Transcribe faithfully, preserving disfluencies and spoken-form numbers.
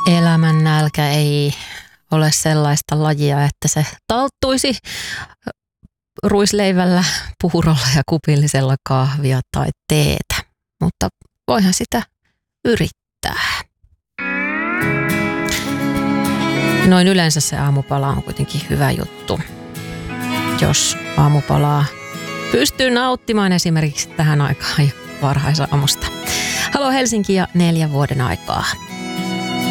Elämän nälkä ei ole sellaista lajia, että se talttuisi ruisleivällä, puurolla ja kupillisella kahvia tai teetä, mutta voihan sitä yrittää. Noin yleensä se aamupala on kuitenkin hyvä juttu, jos aamupalaa pystyy nauttimaan esimerkiksi tähän aikaan varhaisaamusta. Halo Helsinki ja neljän vuoden aikaa.